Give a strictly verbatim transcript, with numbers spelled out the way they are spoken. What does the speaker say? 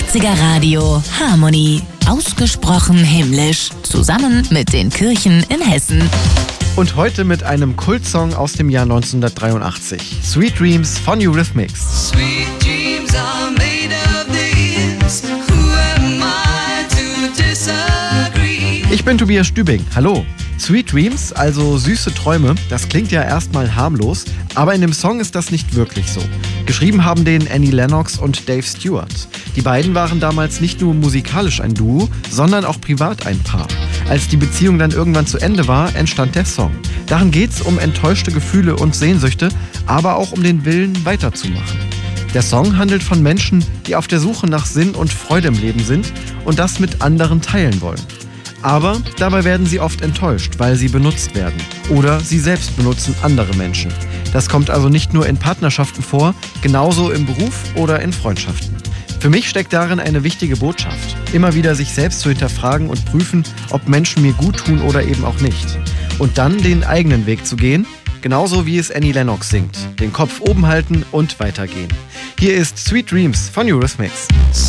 neunundachtsiger Radio Harmony. Ausgesprochen himmlisch. Zusammen mit den Kirchen in Hessen. Und heute mit einem Kultsong aus dem Jahr neunzehnhundertdreiundachtzig. Sweet Dreams von Eurythmics. Sweet dreams are made of these. Who am I to disagree? Ich bin Tobias Stübing. Hallo. Sweet Dreams, also süße Träume, das klingt ja erstmal harmlos, aber in dem Song ist das nicht wirklich so. Geschrieben haben den Annie Lennox und Dave Stewart. Die beiden waren damals nicht nur musikalisch ein Duo, sondern auch privat ein Paar. Als die Beziehung dann irgendwann zu Ende war, entstand der Song. Darin geht's um enttäuschte Gefühle und Sehnsüchte, aber auch um den Willen, weiterzumachen. Der Song handelt von Menschen, die auf der Suche nach Sinn und Freude im Leben sind und das mit anderen teilen wollen. Aber dabei werden sie oft enttäuscht, weil sie benutzt werden. Oder sie selbst benutzen andere Menschen. Das kommt also nicht nur in Partnerschaften vor, genauso im Beruf oder in Freundschaften. Für mich steckt darin eine wichtige Botschaft. Immer wieder sich selbst zu hinterfragen und prüfen, ob Menschen mir gut tun oder eben auch nicht. Und dann den eigenen Weg zu gehen, genauso wie es Annie Lennox singt. Den Kopf oben halten und weitergehen. Hier ist Sweet Dreams von Eurythmics.